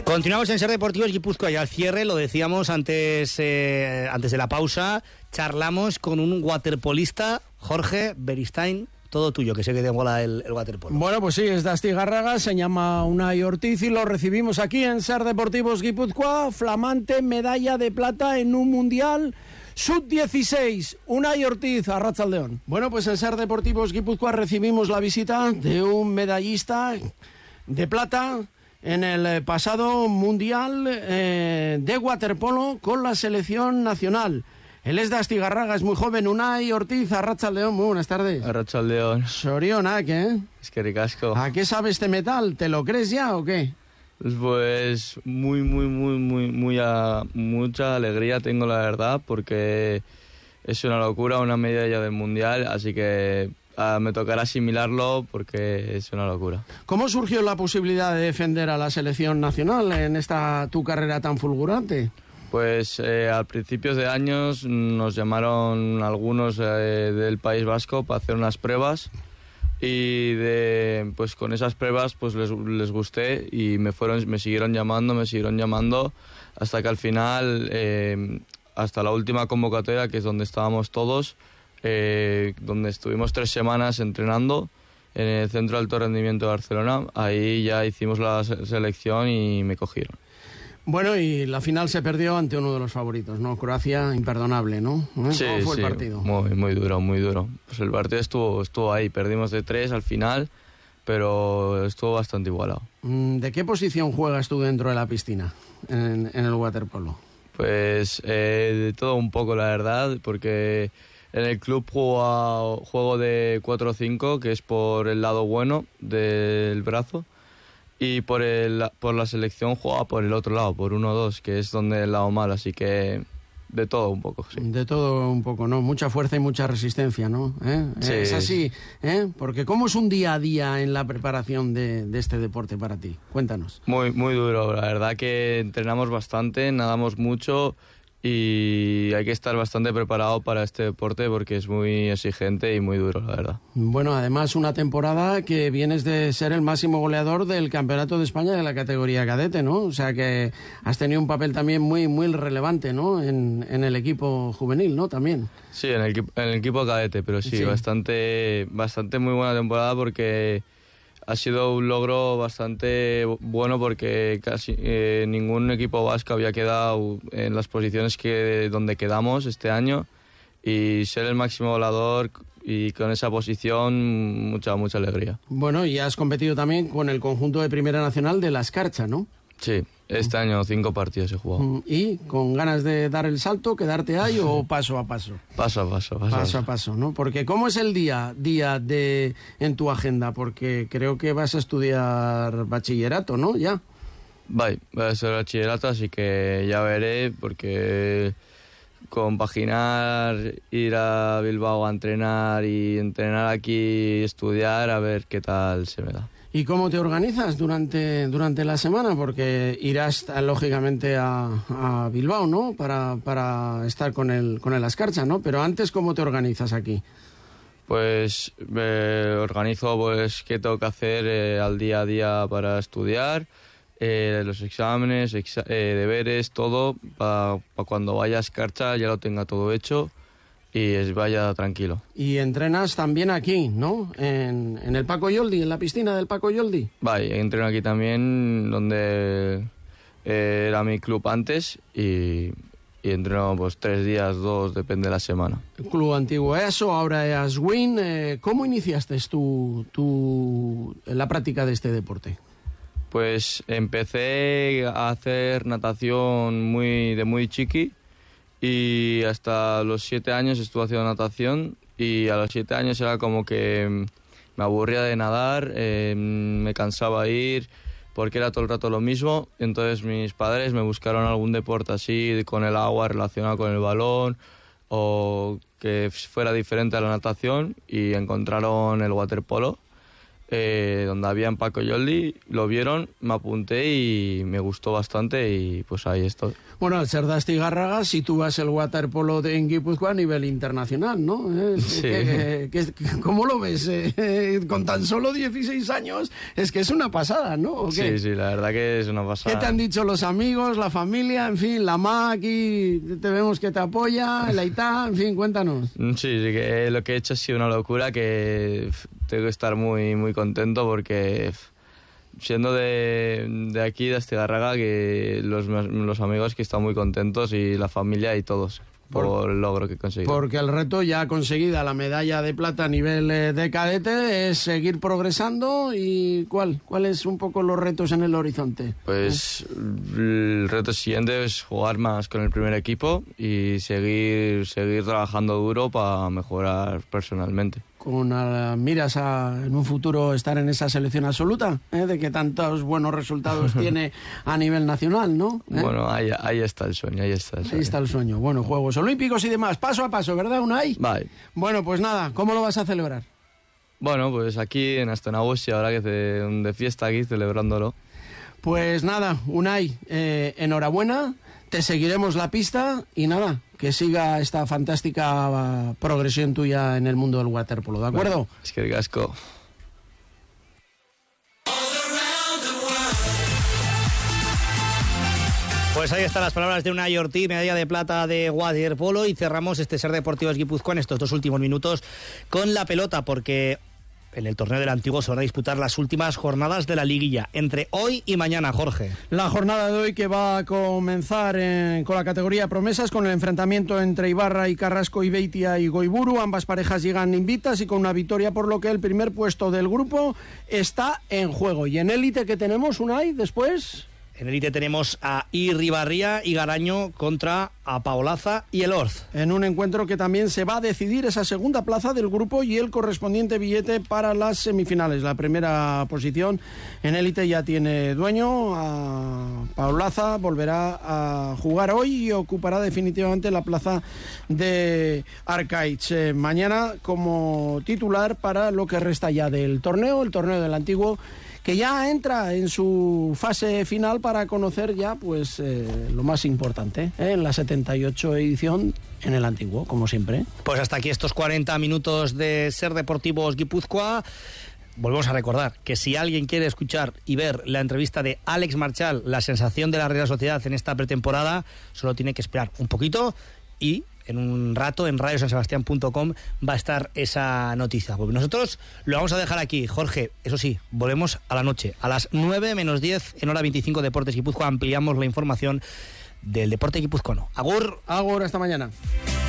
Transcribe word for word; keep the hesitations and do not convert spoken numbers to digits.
Continuamos en Ser Deportivos Guipúzcoa y al cierre, lo decíamos antes, eh, antes de la pausa, charlamos con un waterpolista, Jorge Beristain. Todo tuyo, que sé que te mola el, el waterpolo. Bueno, pues sí, es de Astigarraga, se llama Unai Ortiz y lo recibimos aquí en Ser Deportivos Guipúzcoa, flamante medalla de plata en un mundial sub dieciséis. Unai Ortiz, arratsaldeon. Bueno, pues en Ser Deportivos Guipúzcoa recibimos la visita de un medallista de plata en el pasado mundial eh, de waterpolo con la selección nacional. Él es de Astigarraga, es muy joven. Unai Ortiz, arratsaldeon, muy buenas tardes. Arratsaldeon. Sorionak, ¿eh? Es que ricasco. ¿A qué sabe este metal? ¿Te lo crees ya o qué? Pues muy, muy, muy, muy, muy a, mucha alegría tengo, la verdad, porque es una locura, una medalla del mundial, así que uh, me tocará asimilarlo porque es una locura. ¿Cómo surgió la posibilidad de defender a la selección nacional en esta tu carrera tan fulgurante? Pues eh, a principios de años nos llamaron algunos eh, del País Vasco para hacer unas pruebas y de, pues con esas pruebas pues les, les gusté y me fueron, me siguieron llamando, me siguieron llamando hasta que al final, eh, hasta la última convocatoria, que es donde estábamos todos, eh, donde estuvimos tres semanas entrenando en el Centro de Alto Rendimiento de Barcelona, ahí ya hicimos la selección y me cogieron. Bueno, y la final se perdió ante uno de los favoritos, ¿no? Croacia, imperdonable, ¿no? ¿Eh? Sí, ¿Cómo fue sí, el partido? Muy, muy duro, muy duro. Pues el partido estuvo, estuvo ahí, perdimos de tres al final, pero estuvo bastante igualado. ¿De qué posición juegas tú dentro de la piscina, en, en el waterpolo? Pues eh, de todo un poco, la verdad, porque en el club juego, a, juego de cuatro cinco, que es por el lado bueno del brazo, y por el por la selección juega por el otro lado, por uno dos, que es donde el lado malo, así que de todo un poco, sí. De todo un poco, ¿no? Mucha fuerza y mucha resistencia, ¿no? ¿Eh? Sí. Es así, ¿eh? Porque ¿cómo es un día a día en la preparación de, de este deporte para ti? Cuéntanos. Muy, muy duro, la verdad que entrenamos bastante, nadamos mucho y hay que estar bastante preparado para este deporte porque es muy exigente y muy duro, la verdad. Bueno, además una temporada que vienes de ser el máximo goleador del Campeonato de España de la categoría cadete, ¿no? O sea que has tenido un papel también muy muy relevante, ¿no? En, en el equipo juvenil, ¿no? También. Sí, en el, en el equipo cadete, pero sí, Sí. bastante bastante muy buena temporada porque ha sido un logro bastante bueno porque casi eh, ningún equipo vasco había quedado en las posiciones que donde quedamos este año y ser el máximo goleador y con esa posición mucha mucha alegría. Bueno, y has competido también con el conjunto de Primera Nacional de La Escarcha, ¿no? Sí, este año cinco partidos he jugado. ¿Y con ganas de dar el salto, quedarte ahí o paso a paso? Paso a paso, paso, Paso a paso, ¿no? Porque ¿cómo es el día día de en tu agenda? Porque creo que vas a estudiar bachillerato, ¿no? Ya. Voy, voy a hacer bachillerato, así que ya veré, porque compaginar, ir a Bilbao a entrenar y entrenar aquí y estudiar, a ver qué tal se me da. ¿Y cómo te organizas durante, durante la semana? Porque irás, lógicamente, a, a Bilbao, ¿no? Para, para estar con el, con el Ascarcha, ¿no? Pero antes, ¿cómo te organizas aquí? Pues me organizo pues qué tengo que hacer eh, al día a día para estudiar, eh, los exámenes, exa- eh, deberes, todo, para pa cuando vaya a Ascarcha ya lo tenga todo hecho y es, vaya tranquilo. Y entrenas también aquí, ¿no? En, en el Paco Yoldi, en la piscina del Paco Yoldi. Vaya, entreno aquí también, donde eh, era mi club antes y, y entreno pues tres días, dos, depende de la semana. El club antiguo ESO, ahora es Win. Eh, ¿Cómo iniciaste tú, tú la práctica de este deporte? Pues empecé a hacer natación muy de muy chiqui y hasta los siete años estuve haciendo natación y a los siete años era como que me aburría de nadar, eh, me cansaba ir porque era todo el rato lo mismo. Entonces mis padres me buscaron algún deporte así con el agua relacionado con el balón o que fuera diferente a la natación y encontraron el waterpolo. eh, donde había en Paco Yoldi, lo vieron, me apunté y me gustó bastante y pues ahí estoy. Bueno, al ser de Astigarraga, si tú vas el waterpolo de en Guipúzcoa a nivel internacional, ¿no? ¿Eh? Sí. ¿Qué, qué, qué, ¿Cómo lo ves? Eh, con tan solo dieciséis años, es que es una pasada, ¿no? ¿O qué? Sí, sí, la verdad que es una pasada. ¿Qué te han dicho los amigos, la familia, en fin, la ma aquí, te vemos que te apoya, la Ita, en fin, cuéntanos. Sí, sí, que lo que he hecho ha sido una locura, que tengo que estar muy, muy contento porque siendo de, de aquí, de Astigarraga, que los, los amigos que están muy contentos y la familia y todos por, por el logro que he conseguido. Porque el reto ya conseguida, la medalla de plata a nivel eh, de cadete, es seguir progresando. ¿Y cuál? ¿Cuáles un poco los retos en el horizonte? Pues el reto siguiente es jugar más con el primer equipo y seguir, seguir trabajando duro para mejorar personalmente. Con uh, miras a en un futuro estar en esa selección absoluta, ¿eh? De que tantos buenos resultados tiene a nivel nacional, ¿no? ¿Eh? Bueno, ahí, ahí está el sueño, ahí está el sueño. Ahí está el sueño. Bueno, Juegos Olímpicos y demás, paso a paso, ¿verdad, Unai? Vale. Bueno, pues nada, ¿cómo lo vas a celebrar? Bueno, pues aquí en Astenabusi, ahora que de, de fiesta aquí, celebrándolo. Pues nada, Unai, eh, enhorabuena, te seguiremos la pista y nada, que siga esta fantástica uh, progresión tuya en el mundo del waterpolo, ¿de acuerdo? Bueno, es que el casco. Pues ahí están las palabras de Unai Ortiz, medalla de plata de waterpolo, y cerramos este Ser Deportivos Guipúzcoa en estos dos últimos minutos con la pelota, porque en el torneo del Antiguo se van a disputar las últimas jornadas de la liguilla, entre hoy y mañana, Jorge. La jornada de hoy que va a comenzar eh, con la categoría promesas, con el enfrentamiento entre Ibarra y Carrasco, Ibeitia y Goiburu. Ambas parejas llegan invictas y con una victoria, por lo que el primer puesto del grupo está en juego. Y en élite, ¿qué tenemos, Unai, después? En élite tenemos a Irribarría y Garaño contra a Paolaza y el Orz. En un encuentro que también se va a decidir esa segunda plaza del grupo y el correspondiente billete para las semifinales. La primera posición en élite ya tiene dueño. A Paolaza volverá a jugar hoy y ocupará definitivamente la plaza de Arcaich. Eh, mañana como titular para lo que resta ya del torneo, el torneo del Antiguo, que ya entra en su fase final para conocer ya pues eh, lo más importante, ¿eh? En la setenta y ocho edición en el Antiguo, como siempre. Pues hasta aquí estos cuarenta minutos de Ser Deportivos Guipúzcoa. Volvemos a recordar que si alguien quiere escuchar y ver la entrevista de Alex Marchal, la sensación de la Real Sociedad en esta pretemporada, solo tiene que esperar un poquito y en un rato en radio san sebastián punto com va a estar esa noticia. Pues nosotros lo vamos a dejar aquí, Jorge. Eso sí, volvemos a la noche, a las nueve menos diez en hora veinticinco Deportes Guipúzcoa. Ampliamos la información del deporte guipuzcoano. Agur. Agur, hasta mañana.